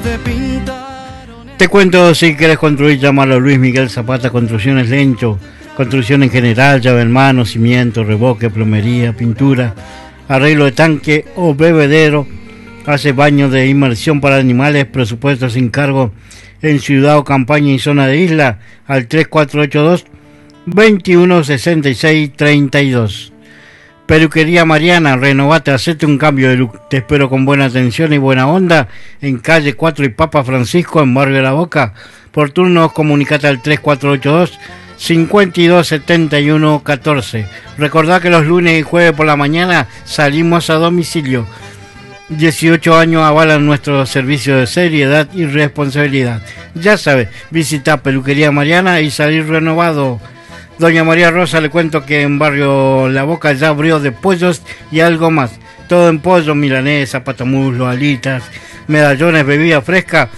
Te cuento, si querés construir, llámalo a Luis Miguel Zapata Construcciones Lencho. Construcción en general, llave en mano, cimiento, revoque, plomería, pintura, arreglo de tanque o bebedero. Hace baños de inmersión para animales, presupuesto sin cargo en ciudad o campaña y zona de isla al 3482 2166 32. Peluquería Mariana, renovate, hacete un cambio de look. Te espero con buena atención y buena onda en calle 4 y Papa Francisco, en Barrio de la Boca. Por turnos, comunicate al 3482 5271 14. Recordá que los lunes y jueves por la mañana salimos a domicilio. 18 años avalan nuestro servicio de seriedad y responsabilidad. Ya sabes, visita Peluquería Mariana y salir renovado. Doña María Rosa, le cuento que en Barrio La Boca ya abrió de pollos y algo más. Todo en pollo, milanesa, patamuslo, alitas, medallones, bebida fresca,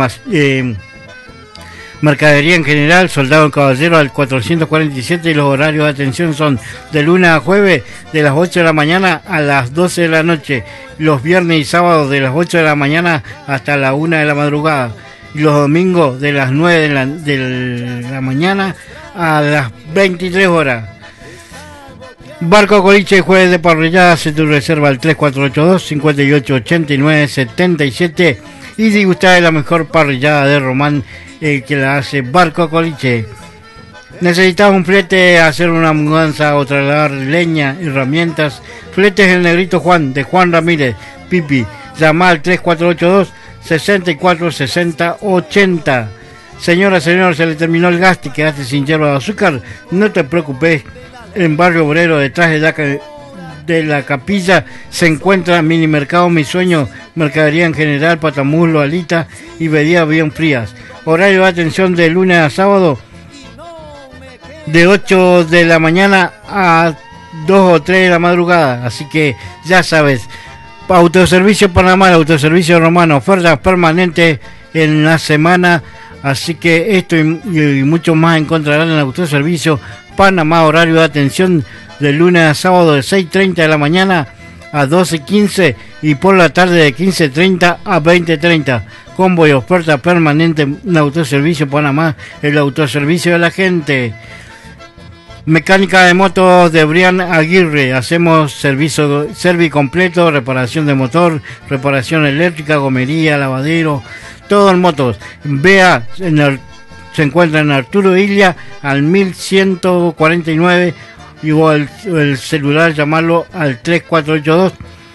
mercadería en general, Soldado en Caballero al 447 y los horarios de atención son de lunes a jueves de las 8 de la mañana a las 12 de la noche, los viernes y sábados de las 8 de la mañana hasta la 1 de la madrugada y los domingos de las 9 de la mañana a las 23 horas. Barco Coliche, jueves de parrillada, se tu reserva al 3482 5889 77 y disfrutar de la mejor parrillada de Román, que la hace Barco Coliche. ¿Necesitas un flete, hacer una mudanza o trasladar leña, herramientas? Fletes El Negrito Juan, de Juan Ramírez, Pipi. Llama al 3482 64 60 80. Señora, señor, se le terminó el gas y quedaste sin hierba de azúcar. No te preocupes, en Barrio Obrero, detrás de la capilla, se encuentra Mini Mercado Mi Sueño, mercadería en general, patamuslo, alita y bebidas bien frías. Horario de atención de lunes a sábado, de 8 de la mañana a 2 o 3 de la madrugada. Así que ya sabes, Autoservicio Panamá, Autoservicio Romano, ofertas permanentes en la semana. Así que esto y mucho más encontrarán en Autoservicio Panamá. Horario de atención de lunes a sábado de 6:30 de la mañana a 12:15 y por la tarde de 15:30 a 20:30. Combo y oferta permanente en Autoservicio Panamá, el autoservicio de la gente. Mecánica de motos de Brian Aguirre. Hacemos servicio completo, reparación de motor, reparación eléctrica, gomería, lavadero, todo en motos. Vea, se encuentra en Arturo Illa al 1149 y el celular, llamarlo al 3482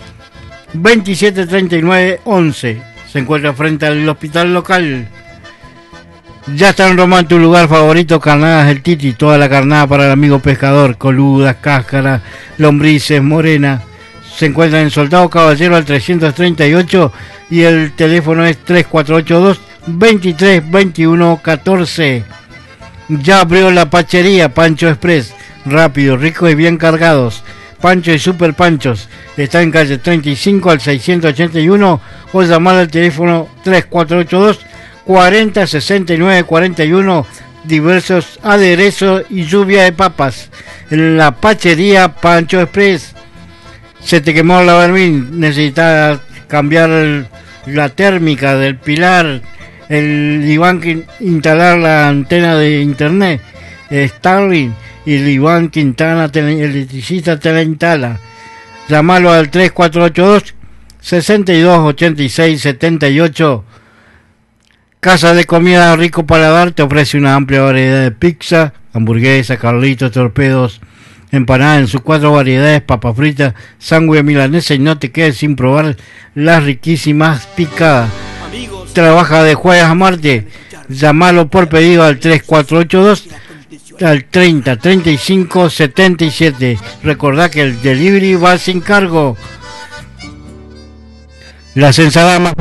2739 11. Se encuentra frente al hospital local. Ya está en Román, tu lugar favorito, Carnadas del Titi, toda la carnada para el amigo pescador, coludas, cáscaras, lombrices, morena. Se encuentra en Soldado Caballero al 338 y el teléfono es 3482 23 21 14. Ya abrió la pachería Pancho Express, rápido, rico y bien cargados. Pancho y Super Panchos. Está en calle 35 al 681 o llamar al teléfono 3482 40 69 41. Diversos aderezos y lluvia de papas en la pachería Pancho Express. Se te quemó la vermín, necesitas cambiar la térmica del pilar, el Iván instalar la antena de internet Starlink y el Iván Quintana, electricista, te la instala. Llámalo al 3482 62 86 78. Casa de Comida Rico Paladar te ofrece una amplia variedad de pizza, hamburguesas, carlitos, torpedos, empanadas en sus 4 variedades, papas fritas, sándwich milanesa, y no te quedes sin probar las riquísimas picadas. Trabaja de jueves a martes. Llámalo por pedido al 3482 al 30 35 77. Recordá que el delivery va sin cargo. Las ensaladas más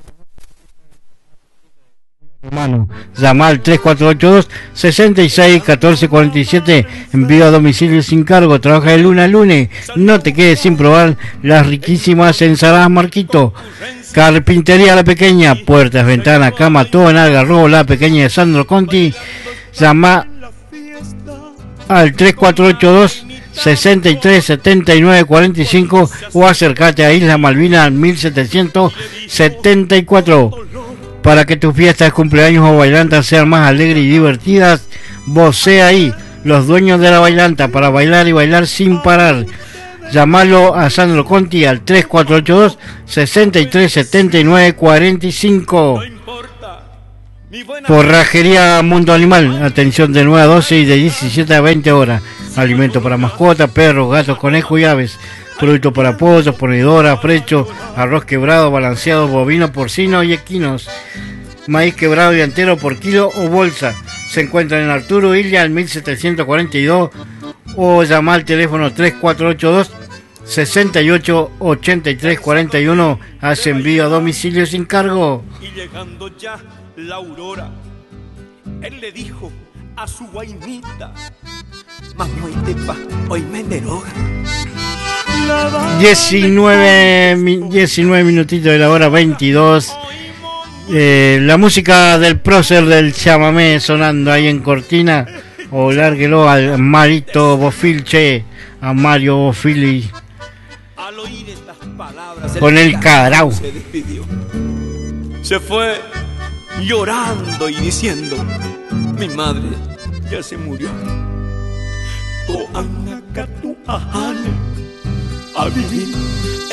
hermano, llama al 3482 66 14 47. Envío a domicilio sin cargo. Trabaja de lunes a lunes. No te quedes sin probar las riquísimas ensaladas Marquito. Carpintería La Pequeña, puertas, ventanas, cama, todo en Algarrobo La Pequeña de Sandro Conti. Llama al 3482 63 79 45 o acércate a Isla Malvina 1774. Para que tus fiestas, cumpleaños o bailantas sean más alegres y divertidas, vocea ahí, los dueños de la bailanta, para bailar y bailar sin parar. Llámalo a Sandro Conti al 3482 6379 45. Forrajería Mundo Animal, atención de 9 a 12 y de 17 a 20 horas. Alimento para mascotas, perros, gatos, conejos y aves. Productos para pollos, ponedoras, frechos, arroz quebrado, balanceado, bovino, porcino y equinos. Maíz quebrado y entero por kilo o bolsa. Se encuentran en Arturo Illia al 1742 o llama al teléfono 3482 68 83 41. Hace envío a domicilio sin cargo. Y llegando ya la aurora, él le dijo a su guainita: Mamoitepa, hoy me deroga. 19 minutitos de la hora 22. La música del prócer del chamamé sonando ahí en cortina. O lárguelo al Marito Bofilche, a Mario Bofili. Al oír estas palabras, con el carao. Se despidió. Se fue llorando y diciendo: mi madre ya se murió. A vivir